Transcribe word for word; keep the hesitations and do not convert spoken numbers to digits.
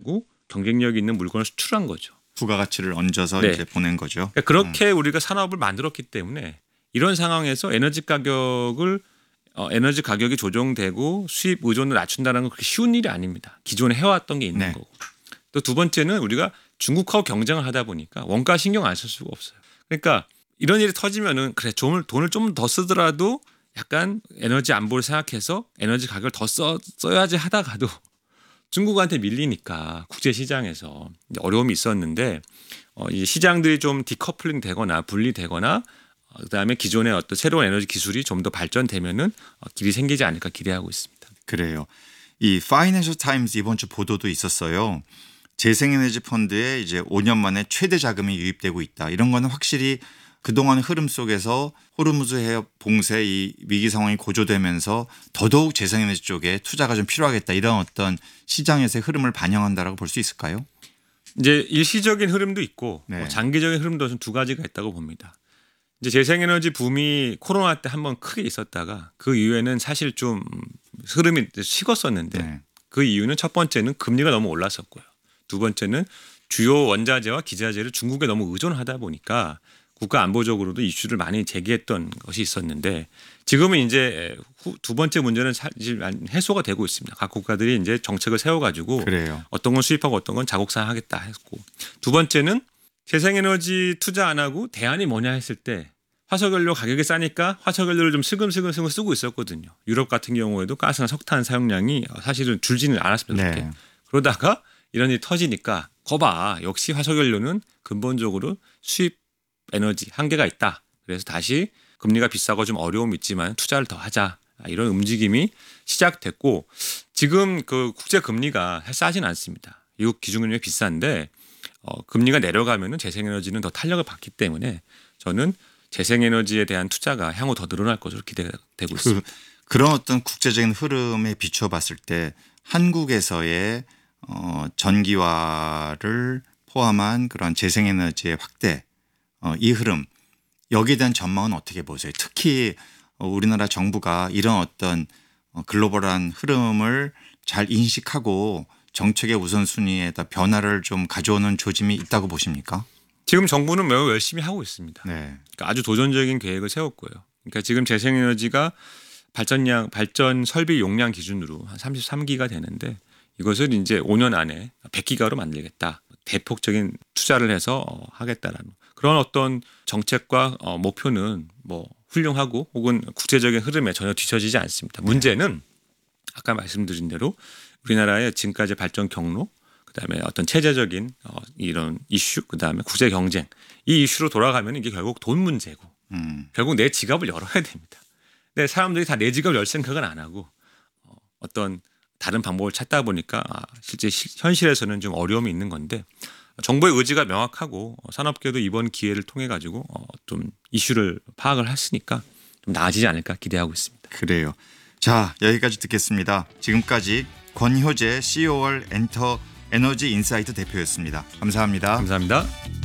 가지고 경쟁력 있는 물건을 수출한 거죠. 부가가치를 얹어서 네. 이제 보낸 거죠. 그러니까 그렇게 음. 우리가 산업을 만들었기 때문에 이런 상황에서 에너지 가격을 어, 에너지 가격이 조정되고 수입 의존을 낮춘다는 건 그렇게 쉬운 일이 아닙니다. 기존에 해왔던 게 있는 네. 거고. 또 두 번째는 우리가 중국하고 경쟁을 하다 보니까 원가 신경 안 쓸 수가 없어요. 그러니까 이런 일이 터지면은 그래 돈을 돈을 좀 더 쓰더라도 약간 에너지 안보를 생각해서 에너지 가격을 더 써, 써야지 하다가도 중국한테 밀리니까 국제 시장에서 어려움이 있었는데 어, 이 시장들이 좀 디커플링 되거나 분리되거나 어, 그다음에 기존의 어떤 새로운 에너지 기술이 좀 더 발전되면은 어, 길이 생기지 않을까 기대하고 있습니다. 그래요. 이 파이낸셜 타임즈 이번 주 보도도 있었어요. 재생에너지 펀드에 이제 오 년 만에 최대 자금이 유입되고 있다. 이런 거는 확실히 그동안 흐름 속에서 호르무즈 해협 봉쇄 이 위기 상황이 고조되면서 더더욱 재생에너지 쪽에 투자가 좀 필요하겠다. 이런 어떤 시장에서의 흐름을 반영한다라고 볼 수 있을까요? 이제 일시적인 흐름도 있고 네. 뭐 장기적인 흐름도 좀 두 가지가 있다고 봅니다. 이제 재생에너지 붐이 코로나 때 한번 크게 있었다가 그 이후에는 사실 좀 흐름이 식었었는데 네. 그 이유는 첫 번째는 금리가 너무 올랐었고요. 두 번째는 주요 원자재와 기자재를 중국에 너무 의존하다 보니까 국가 안보적으로도 이슈를 많이 제기했던 것이 있었는데 지금은 이제 두 번째 문제는 사실 해소가 되고 있습니다. 각 국가들이 이제 정책을 세워가지고 그래요. 어떤 건 수입하고 어떤 건 자국산 하겠다 했고 두 번째는 재생에너지 투자 안 하고 대안이 뭐냐 했을 때 화석연료 가격이 싸니까 화석연료를 좀 슬금슬금슬금 쓰고 있었거든요. 유럽 같은 경우에도 가스나 석탄 사용량이 사실은 줄지는 않았습니다. 그렇게. 네. 그러다가 이런 일이 터지니까 거봐 역시 화석연료는 근본적으로 수입 에너지 한계가 있다. 그래서 다시 금리가 비싸고 좀 어려움이 있지만 투자를 더 하자. 이런 움직임이 시작됐고 지금 그 국제 금리가 싸진 않습니다. 미국 기준금리가 비싼데 어, 금리가 내려가면은 재생에너지는 더 탄력을 받기 때문에 저는 재생에너지에 대한 투자가 향후 더 늘어날 것으로 기대되고 있습니다. 그, 그런 어떤 국제적인 흐름에 비춰봤을 때 한국에서의 어, 전기화를 포함한 그런 재생에너지의 확대 어, 이 흐름 여기에 대한 전망은 어떻게 보세요? 특히 우리나라 정부가 이런 어떤 글로벌한 흐름을 잘 인식하고 정책의 우선순위에다 변화를 좀 가져오는 조짐이 있다고 보십니까? 지금 정부는 매우 열심히 하고 있습니다. 네. 그러니까 아주 도전적인 계획을 세웠고요. 그러니까 지금 재생에너지가 발전량 발전 설비 용량 기준으로 한 삼십삼 기가 되는데 이것을 이제 오 년 안에 백 기가로 만들겠다. 대폭적인 투자를 해서 하겠다라는 그런 어떤 정책과 목표는 뭐 훌륭하고 혹은 국제적인 흐름에 전혀 뒤처지지 않습니다. 문제는 아까 말씀드린 대로 우리나라의 지금까지 발전 경로 그다음에 어떤 체제적인 이런 이슈 그다음에 국제 경쟁 이 이슈로 돌아가면 이게 결국 돈 문제고 음. 결국 내 지갑을 열어야 됩니다. 근데 사람들이 다 내 지갑을 열 생각은 안 하고 어떤 다른 방법을 찾다 보니까 실제 현실에서는 좀 어려움이 있는 건데 정부의 의지가 명확하고 산업계도 이번 기회를 통해 가지고 좀 이슈를 파악을 했으니까 좀 나아지지 않을까 기대하고 있습니다. 그래요. 자 여기까지 듣겠습니다. 지금까지 권효재 씨이오월 엔터 에너지 인사이트 대표였습니다. 감사합니다. 감사합니다.